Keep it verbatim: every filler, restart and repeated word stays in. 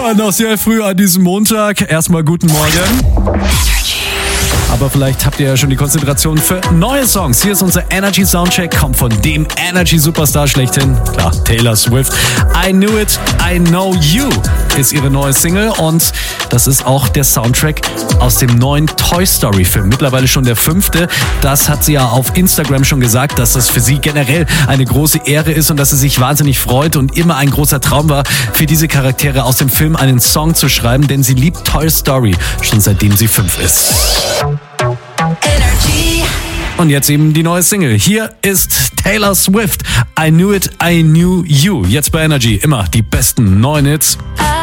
Ja, noch sehr früh an diesem Montag. Erstmal guten Morgen. Aber vielleicht habt ihr ja schon die Konzentration für neue Songs. Hier ist unser Energy Soundcheck, kommt von dem Energy Superstar schlechthin. Klar, Taylor Swift. I Knew It, I Know You ist ihre neue Single und das ist auch der Soundtrack aus dem neuen Toy Story Film. Mittlerweile schon der fünfte. Das hat sie ja auf Instagram schon gesagt, dass das für sie generell eine große Ehre ist und dass sie sich wahnsinnig freut und immer ein großer Traum war, für diese Charaktere aus dem Film einen Song zu schreiben, denn sie liebt Toy Story, schon seitdem sie fünf ist. Energy. Und jetzt eben die neue Single. Hier ist Taylor Swift. I Knew It, I Knew You. Jetzt bei Energy immer die besten neuen Hits. I